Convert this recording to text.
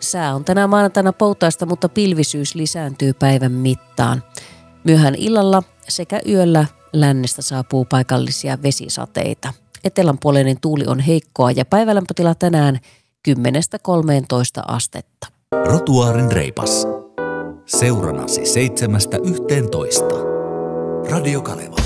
Sää on tänä maanantaina poutaista, mutta pilvisyys lisääntyy päivän mittaan. Myöhään illalla sekä yöllä lännestä saapuu paikallisia vesisateita. Etelänpuoleinen tuuli on heikkoa ja päivälämpötila tänään 10–13 astetta. Rotuaarin reipas. Seuranasi 7–11. Radio Kaleva.